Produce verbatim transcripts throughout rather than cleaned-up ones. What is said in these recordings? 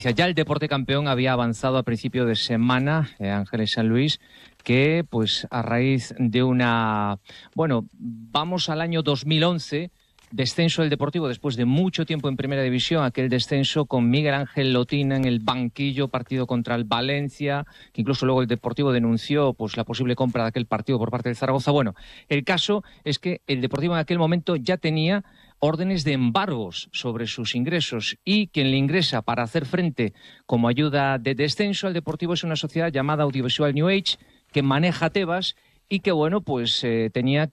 Ya el Deporte Campeón había avanzado a principio de semana, eh, Ángeles San Luis, que pues a raíz de una... Bueno, vamos al año dos mil once, descenso del Deportivo después de mucho tiempo en Primera División, aquel descenso con Miguel Ángel Lotina en el banquillo, partido contra el Valencia, que incluso luego el Deportivo denunció pues la posible compra de aquel partido por parte del Zaragoza. Bueno, el caso es que el Deportivo en aquel momento ya tenía órdenes de embargos sobre sus ingresos, y quien le ingresa para hacer frente como ayuda de descenso al Deportivo es una sociedad llamada Audiovisual New Age, que maneja Tebas y que, bueno, pues eh, tenía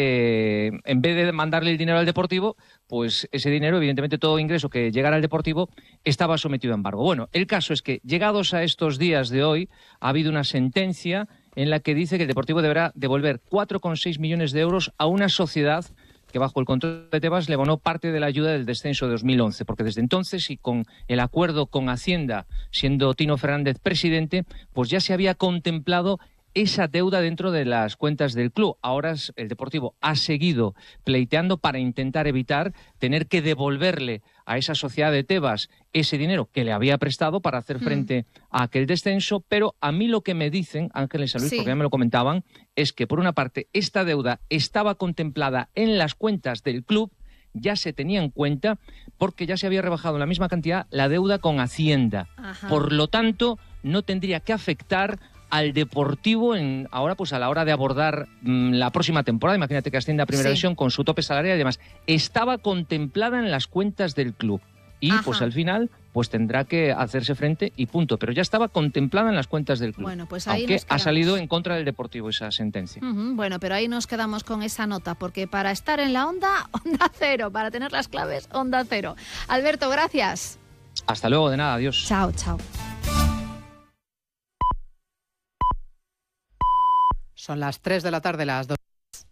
que, en vez de mandarle el dinero al Deportivo, pues ese dinero, evidentemente todo ingreso que llegara al Deportivo, estaba sometido a embargo. Bueno, el caso es que, llegados a estos días de hoy, ha habido una sentencia en la que dice que el Deportivo deberá devolver cuatro coma seis millones de euros a una sociedad que bajo el control de Tebas le abonó parte de la ayuda del descenso de dos mil once, porque desde entonces, y con el acuerdo con Hacienda, siendo Tino Fernández presidente, pues ya se había contemplado esa deuda dentro de las cuentas del club. Ahora el Deportivo ha seguido pleiteando para intentar evitar tener que devolverle a esa sociedad de Tebas ese dinero que le había prestado para hacer frente mm. a aquel descenso, pero a mí lo que me dicen, Ángeles San Luis, sí. porque ya me lo comentaban, es que por una parte esta deuda estaba contemplada en las cuentas del club, ya se tenía en cuenta, porque ya se había rebajado en la misma cantidad la deuda con Hacienda. Ajá. Por lo tanto, no tendría que afectar al Deportivo en, ahora pues a la hora de abordar mmm, la próxima temporada. Imagínate que asciende a Primera sí. División con su tope salarial y demás. Estaba contemplada en las cuentas del club y Ajá. pues al final pues tendrá que hacerse frente y punto. Pero ya estaba contemplada en las cuentas del club. Bueno, pues ahí aunque ha salido en contra del Deportivo esa sentencia. Uh-huh. Bueno, pero ahí nos quedamos con esa nota, porque para estar en la onda, Onda Cero, para tener las claves, Onda Cero. Alberto, gracias. Hasta luego, de nada, adiós. Chao, chao. Son las tres de la tarde, las dos.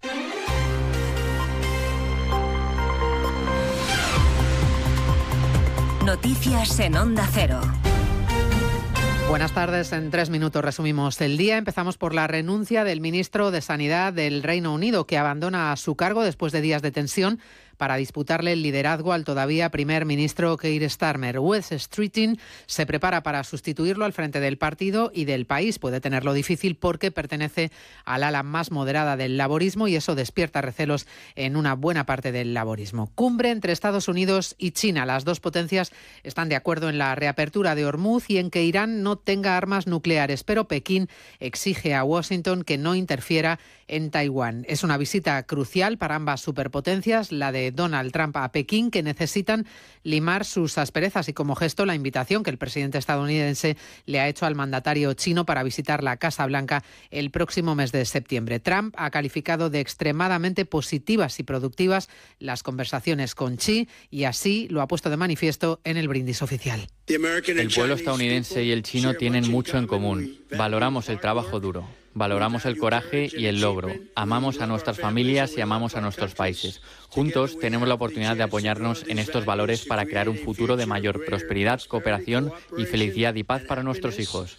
Noticias en Onda Cero. Buenas tardes, en tres minutos resumimos el día. Empezamos por la renuncia del ministro de Sanidad del Reino Unido, que abandona su cargo después de días de tensión para disputarle el liderazgo al todavía primer ministro Keir Starmer. Wes Streeting se prepara para sustituirlo al frente del partido y del país. Puede tenerlo difícil porque pertenece al ala más moderada del laborismo y eso despierta recelos en una buena parte del laborismo. Cumbre entre Estados Unidos y China. Las dos potencias están de acuerdo en la reapertura de Hormuz y en que Irán no tenga armas nucleares, pero Pekín exige a Washington que no interfiera en Taiwán. Es una visita crucial para ambas superpotencias, la de Donald Trump a Pekín, que necesitan limar sus asperezas, y como gesto la invitación que el presidente estadounidense le ha hecho al mandatario chino para visitar la Casa Blanca el próximo mes de septiembre. Trump ha calificado de extremadamente positivas y productivas las conversaciones con Xi y así lo ha puesto de manifiesto en el brindis oficial. El pueblo estadounidense y el chino tienen mucho en común. Valoramos el trabajo duro. Valoramos el coraje y el logro. Amamos a nuestras familias y amamos a nuestros países. Juntos tenemos la oportunidad de apoyarnos en estos valores para crear un futuro de mayor prosperidad, cooperación y felicidad y paz para nuestros hijos.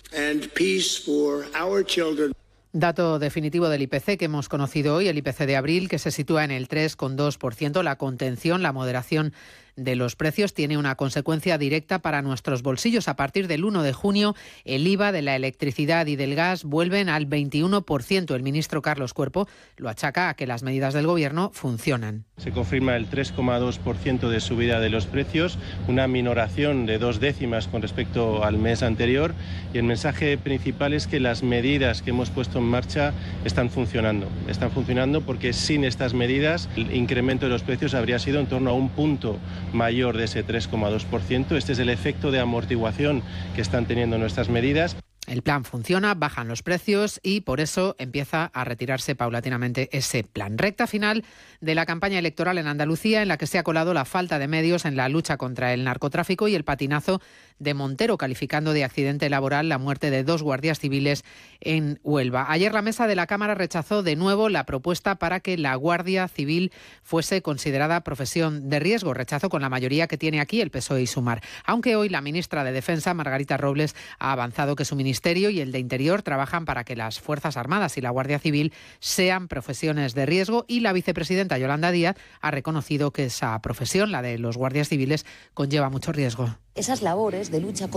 Dato definitivo del I P C que hemos conocido hoy, el I P C de abril, que se sitúa en el tres coma dos por ciento. La contención, la moderación de los precios tiene una consecuencia directa para nuestros bolsillos. A partir del uno de junio, el I V A de la electricidad y del gas vuelven al veintiuno por ciento. El ministro Carlos Cuerpo lo achaca a que las medidas del Gobierno funcionan. Se confirma el tres coma dos por ciento de subida de los precios, una minoración de dos décimas con respecto al mes anterior, y el mensaje principal es que las medidas que hemos puesto en marcha están funcionando. Están funcionando porque sin estas medidas el incremento de los precios habría sido en torno a un punto mayor de ese tres coma dos por ciento. Este es el efecto de amortiguación que están teniendo nuestras medidas. El plan funciona, bajan los precios y por eso empieza a retirarse paulatinamente ese plan. Recta final de la campaña electoral en Andalucía, en la que se ha colado la falta de medios en la lucha contra el narcotráfico y el patinazo de Montero, calificando de accidente laboral la muerte de dos guardias civiles en Huelva. Ayer la mesa de la Cámara rechazó de nuevo la propuesta para que la Guardia Civil fuese considerada profesión de riesgo. Rechazo con la mayoría que tiene aquí el P S O E y Sumar. Aunque hoy la ministra de Defensa, Margarita Robles, ha avanzado que su Ministerio y el de Interior trabajan para que las Fuerzas Armadas y la Guardia Civil sean profesiones de riesgo, y la vicepresidenta Yolanda Díaz ha reconocido que esa profesión, la de los guardias civiles, conlleva mucho riesgo. Esas labores de lucha contra